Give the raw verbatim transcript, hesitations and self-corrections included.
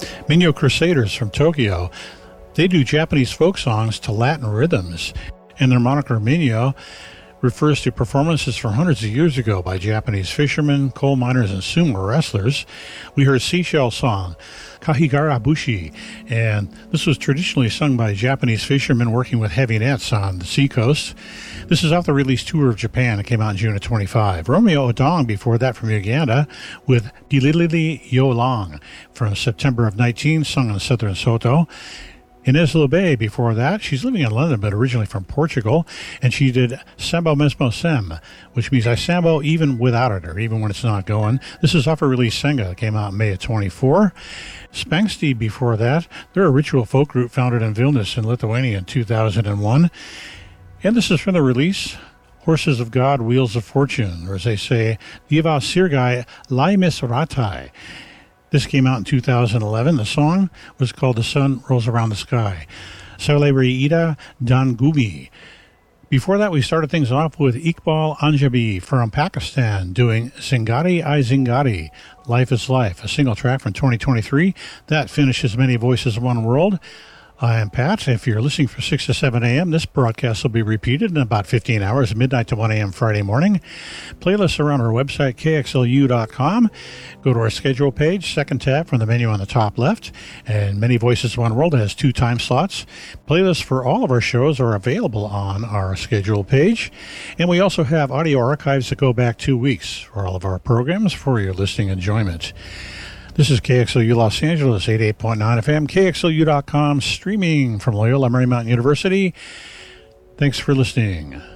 Minyo Crusaders from Tokyo. They do Japanese folk songs to Latin rhythms, and their moniker Minyo refers to performances from hundreds of years ago by Japanese fishermen, coal miners, and sumo wrestlers. We heard Seashell Song, Kahigara Bushi, and this was traditionally sung by Japanese fishermen working with heavy nets on the seacoast. This is off the release Tour of Japan. It came out in June of twenty-five. Romeo Odong before that from Uganda with Dililili Yo Long from September of nineteen, sung in Southern Soto. Ines Lube before that. She's living in London, but originally from Portugal, and she did Sambo Mesmo Sem, which means I sambo even without it, or even when it's not going. This is off her release Senga. It came out in May of twenty-four. Spangsti before that. They're a ritual folk group founded in Vilnius in Lithuania in two thousand one. And this is from the release Horses of God, Wheels of Fortune, or as they say, Diva Sirgai Laimis Ratai. This came out in two thousand eleven. The song was called The Sun Rolls Around the Sky. Saulebri Ida Dangumi. Before that, we started things off with Iqbal Anjabi from Pakistan doing Zingari I Zingari, Life is Life, a single track from twenty twenty-three. That finishes Many Voices One World. I am Pat. If you're listening for six to seven a.m., this broadcast will be repeated in about fifteen hours, midnight to one a.m. Friday morning. Playlists are on our website, K X L U dot com. Go to our schedule page, second tab from the menu on the top left, and Many Voices One World has two time slots. Playlists for all of our shows are available on our schedule page, and we also have audio archives that go back two weeks for all of our programs for your listening enjoyment. This is K X L U Los Angeles, eighty-eight point nine F M, K X L U dot com, streaming from Loyola Marymount University. Thanks for listening.